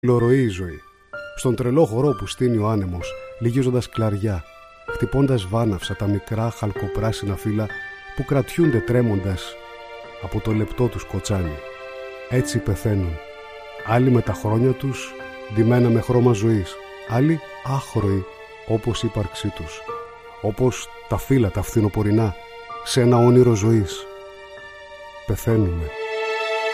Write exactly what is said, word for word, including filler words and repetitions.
Λοροή η ζωή. Στον τρελό χορό που στείνει ο άνεμος, λυγίζοντας κλαριά, χτυπώντας βάναυσα τα μικρά χαλκοπράσινα φύλλα που κρατιούνται τρέμοντας από το λεπτό τους κοτσάνι. Έτσι πεθαίνουν. Άλλοι με τα χρόνια τους ντυμένα με χρώμα ζωής, άλλοι άχρωοι όπως η ύπαρξή τους, όπως τα φύλλα τα φθινοπορεινά σε ένα όνειρο ζωής. Πεθαίνουμε.